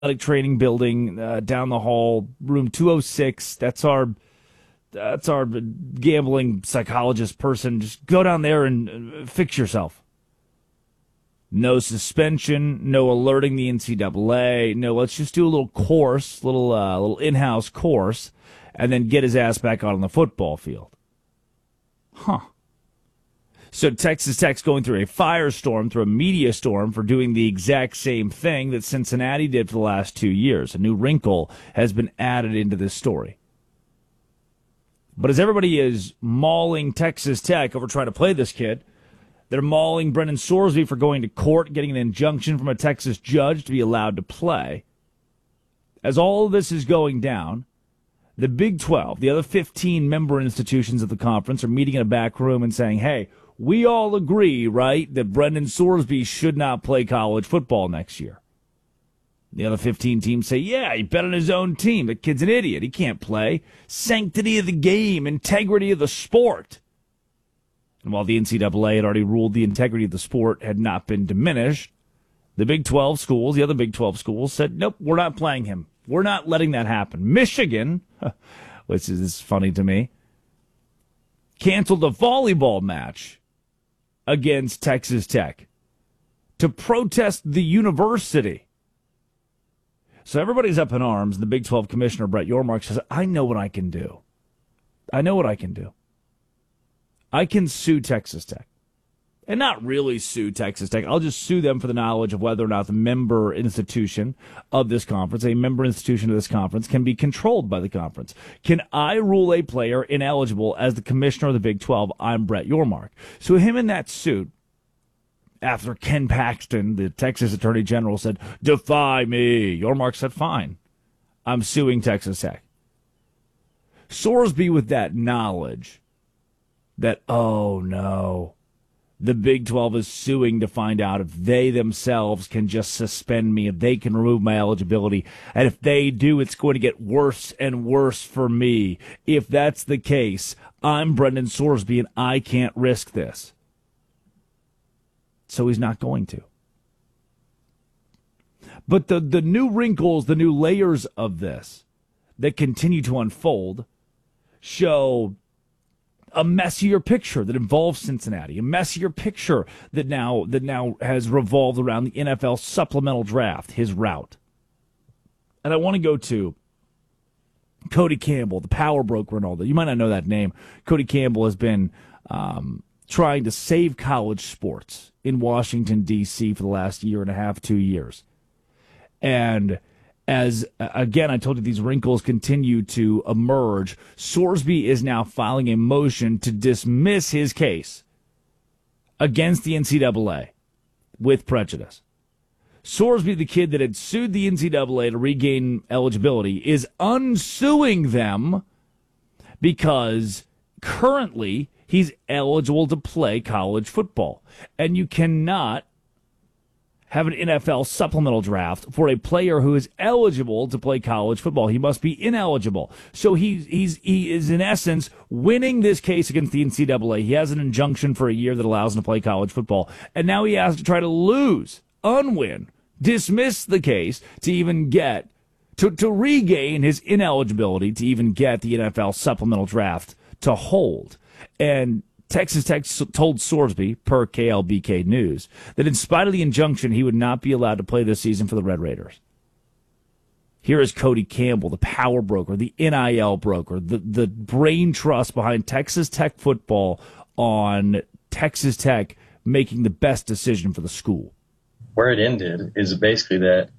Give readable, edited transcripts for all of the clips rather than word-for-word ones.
training building down the hall, room 206. That's our gambling psychologist person. Just go down there and fix yourself. No suspension, no alerting the NCAA. No, let's just do a little course, little in-house course, and then get his ass back out on the football field. Huh. So Texas Tech's going through a firestorm, through a media storm for doing the exact same thing that Cincinnati did for the last 2 years. A new wrinkle has been added into this story. But as everybody is mauling Texas Tech over trying to play this kid, they're mauling Brendan Sorsby for going to court, getting an injunction from a Texas judge to be allowed to play. As all of this is going down, the Big 12, the other 15 member institutions of the conference, are meeting in a back room and saying, hey, we all agree, right, that Brendan Sorsby should not play college football next year. The other 15 teams say, yeah, he bet on his own team. The kid's an idiot. He can't play. Sanctity of the game, integrity of the sport. And while the NCAA had already ruled the integrity of the sport had not been diminished, the Big 12 schools, the other Big 12 schools, said, nope, we're not playing him. We're not letting that happen. Michigan, which is funny to me, canceled a volleyball match against Texas Tech to protest the university. So everybody's up in arms. The Big 12 commissioner, Brett Yormark, says, I know what I can do. I know what I can do. I can sue Texas Tech. And not really sue Texas Tech. I'll just sue them for the knowledge of whether or not the member institution of this conference, a member institution of this conference, can be controlled by the conference. Can I rule a player ineligible as the commissioner of the Big 12? I'm Brett Yormark. So him in that suit, after Ken Paxton, the Texas Attorney General, said, defy me, Yormark said, fine, I'm suing Texas Tech. Sorsby, with that knowledge that, oh no, the Big 12 is suing to find out if they themselves can just suspend me, if they can remove my eligibility, and if they do, it's going to get worse and worse for me. If that's the case, I'm Brendan Sorsby, and I can't risk this. So he's not going to. But the new wrinkles, the new layers of this that continue to unfold show a messier picture that involves Cincinnati, a messier picture that now has revolved around the NFL supplemental draft, his route. And I want to go to Cody Campbell, the power broker and all that. You might not know that name. Cody Campbell has been trying to save college sports in Washington, D.C. for the last year and a half, 2 years. And as, again, I told you these wrinkles continue to emerge, Sorsby is now filing a motion to dismiss his case against the NCAA with prejudice. Sorsby, the kid that had sued the NCAA to regain eligibility, is unsuing them because currently he's eligible to play college football. And you cannot have an NFL supplemental draft for a player who is eligible to play college football. He must be ineligible. So he is, in essence, winning this case against the NCAA. He has an injunction for a year that allows him to play college football. And now he has to try to lose, unwin, dismiss the case to even get, to regain his ineligibility to even get the NFL supplemental draft to hold. And Texas Tech told Sorsby, per KLBK News, that in spite of the injunction, he would not be allowed to play this season for the Red Raiders. Here is Cody Campbell, the power broker, the NIL broker, the brain trust behind Texas Tech football, on Texas Tech making the best decision for the school. Where it ended is basically that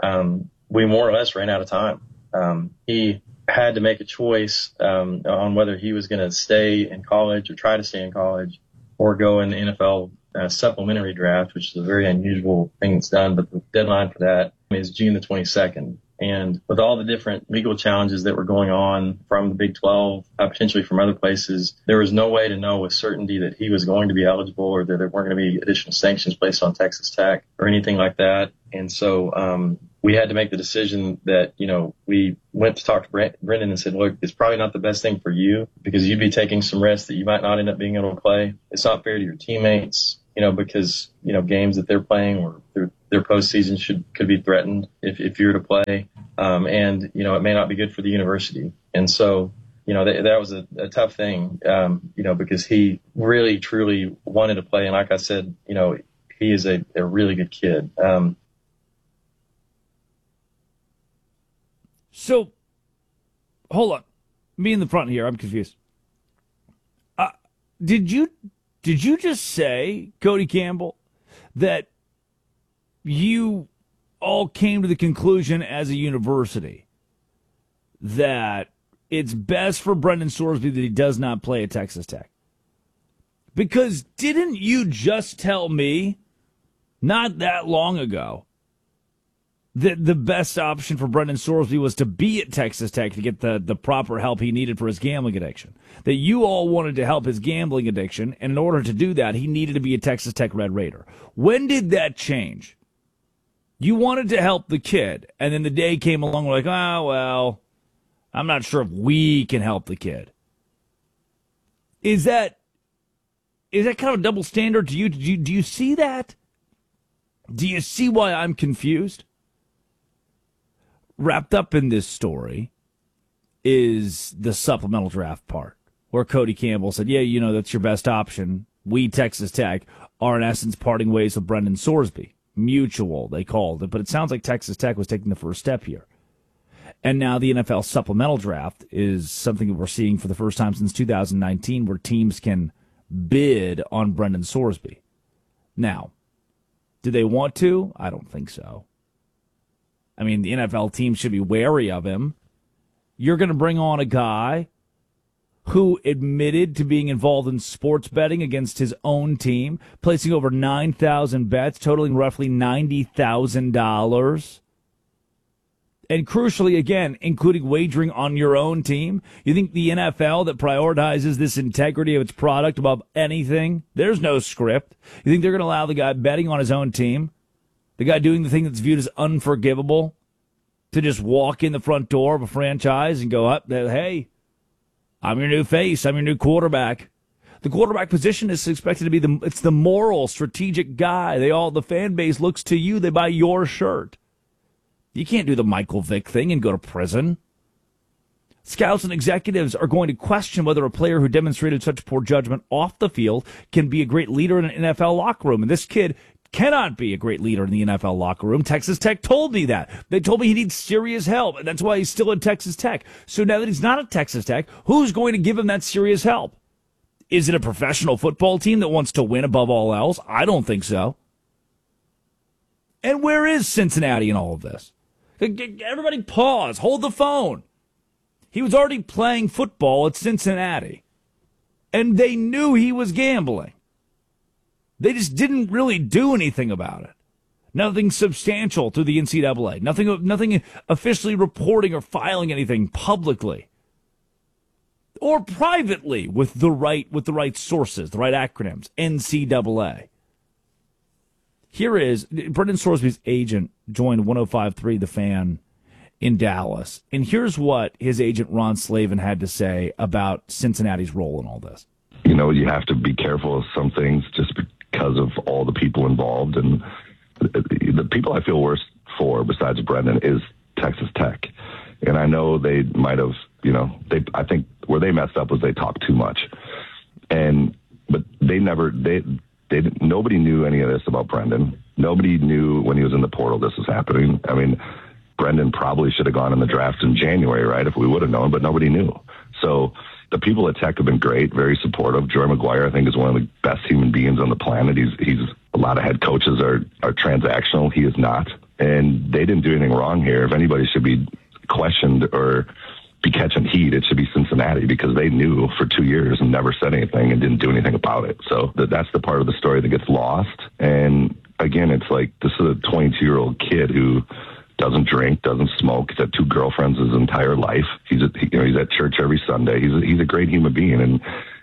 we more or less ran out of time. He had to make a choice on whether he was going to stay in college or try to stay in college or go in the NFL supplementary draft, which is a very unusual thing that's done. But the deadline for that is June the 22nd. And with all the different legal challenges that were going on from the Big 12, potentially from other places, there was no way to know with certainty that he was going to be eligible or that there weren't going to be additional sanctions placed on Texas Tech or anything like that. And so we had to make the decision that, we went to talk to Brendan and said, look, it's probably not the best thing for you because you'd be taking some risks that you might not end up being able to play. It's not fair to your teammates, because, games that they're playing or through their postseason could be threatened if you're to play. And, you know, it may not be good for the university. And so, you know, that was a tough thing, you know, because he really, truly wanted to play. And like I said, you know, he is a really good kid. So, hold on. Me in the front here, I'm confused. Did you just say, Cody Campbell, that you all came to the conclusion as a university that it's best for Brendan Sorsby that he does not play at Texas Tech? Because didn't you just tell me not that long ago that the best option for Brendan Sorsby was to be at Texas Tech to get the proper help he needed for his gambling addiction? That you all wanted to help his gambling addiction, and in order to do that, he needed to be a Texas Tech Red Raider. When did that change? You wanted to help the kid, and then the day came along, we're like, oh, well, I'm not sure if we can help the kid. Is that kind of a double standard? Do you see that? Do you see why I'm confused? Wrapped up in this story is the supplemental draft part, where Cody Campbell said, yeah, you know, that's your best option. We, Texas Tech, are in essence parting ways with Brendan Sorsby. Mutual, they called it, but it sounds like Texas Tech was taking the first step here. And now the NFL supplemental draft is something that we're seeing for the first time since 2019, where teams can bid on Brendan Sorsby. Now, do they want to? I don't think so. I mean, the NFL team should be wary of him. You're going to bring on a guy who admitted to being involved in sports betting against his own team, placing over 9,000 bets, totaling roughly $90,000. And crucially, again, including wagering on your own team. You think the NFL that prioritizes this integrity of its product above anything, there's no script. You think they're going to allow the guy betting on his own team, the guy doing the thing that's viewed as unforgivable, to just walk in the front door of a franchise and go up there, hey, I'm your new face, I'm your new quarterback. The quarterback position is expected to be it's the moral, strategic guy. The fan base looks to you, they buy your shirt. You can't do the Michael Vick thing and go to prison. Scouts and executives are going to question whether a player who demonstrated such poor judgment off the field can be a great leader in an NFL locker room. And this kid cannot be a great leader in the NFL locker room. Texas Tech told me that. They told me he needs serious help, and that's why he's still at Texas Tech. So now that he's not at Texas Tech, who's going to give him that serious help? Is it a professional football team that wants to win above all else? I don't think so. And where is Cincinnati in all of this? Everybody pause. Hold the phone. He was already playing football at Cincinnati, and they knew he was gambling. They just didn't really do anything about it. Nothing substantial through the NCAA. Nothing officially reporting or filing anything publicly or privately with the right sources, the right acronyms. NCAA. Here is Brendan Sorsby's agent joined 105.3 The Fan in Dallas, and here's what his agent Ron Slavin had to say about Cincinnati's role in all this. You know, you have to be careful of some things just because of all the people involved, and the people I feel worst for besides Brendan is Texas Tech. And I know they might have, I think where they messed up was they talked too much. But nobody knew any of this about Brendan. Nobody knew when he was in the portal this was happening. I mean, Brendan probably should have gone in the draft in January, right, if we would have known, but nobody knew. So the people at Tech have been great, very supportive. Joey McGuire, I think, is one of the best human beings on the planet. He's a lot of head coaches are transactional. He is not. And they didn't do anything wrong here. If anybody should be questioned or be catching heat, it should be Cincinnati, because they knew for 2 years and never said anything and didn't do anything about it. So that's the part of the story that gets lost. And again, it's like, this is a 22-year-old kid who doesn't drink, doesn't smoke. He's had 2 girlfriends his entire life. He's at church every Sunday. He's a great human being.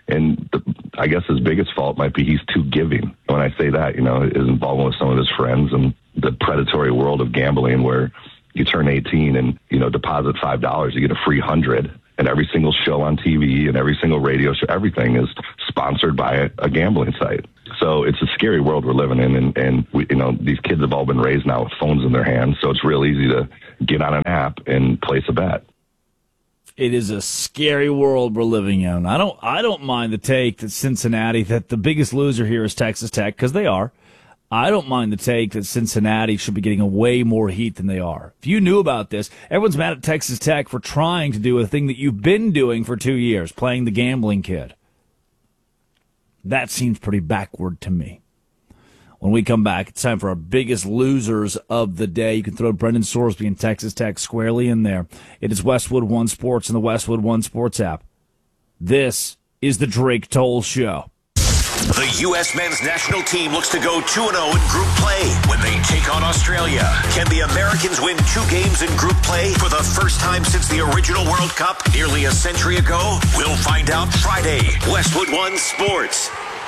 I guess his biggest fault might be he's too giving. When I say that, his involvement with some of his friends and the predatory world of gambling, where you turn 18 and, deposit $5, you get a free 100. And every single show on TV and every single radio show, everything is sponsored by a gambling site. So it's a scary world we're living in, and we, these kids have all been raised now with phones in their hands, so it's real easy to get on an app and place a bet. It is a scary world we're living in. I don't mind the take that Cincinnati, that the biggest loser here is Texas Tech, because they are. I don't mind the take that Cincinnati should be getting way more heat than they are. If you knew about this, everyone's mad at Texas Tech for trying to do a thing that you've been doing for 2 years, playing the gambling kid. That seems pretty backward to me. When we come back, it's time for our biggest losers of the day. You can throw Brendan Sorsby and Texas Tech squarely in there. It is Westwood One Sports and the Westwood One Sports app. This is the Drake Toll Show. The U.S. men's national team looks to go 2-0 in group play when they take on Australia. Can the Americans win 2 games in group play for the first time since the original World Cup nearly a century ago? We'll find out Friday. Westwood One Sports.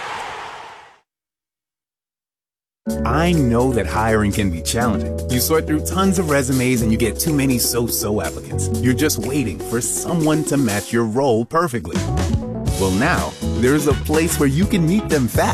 I know that hiring can be challenging. You sort through tons of resumes and you get too many so-so applicants. You're just waiting for someone to match your role perfectly. Well, now, there's a place where you can meet them fast.